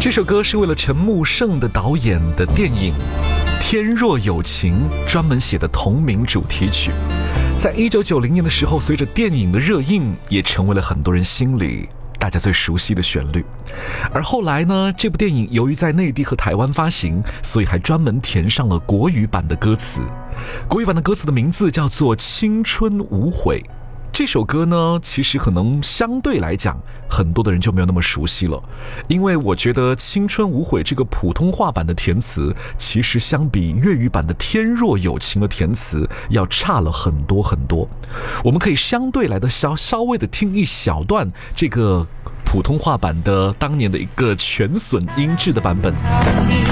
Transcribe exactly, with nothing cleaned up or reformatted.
这首歌是为了陈木胜的导演的电影《天若有情》专门写的同名主题曲。在一九九零年的时候，随着电影的热映，也成为了很多人心里大家最熟悉的旋律。而后来呢，这部电影由于在内地和台湾发行，所以还专门填上了国语版的歌词。国语版的歌词的名字叫做《青春无悔》。这首歌呢，其实可能相对来讲，很多的人就没有那么熟悉了，因为我觉得《青春无悔》这个普通话版的填词，其实相比粤语版的《天若有情》的填词要差了很多很多。我们可以相对来的稍稍微的听一小段这个普通话版的当年的一个全损音质的版本。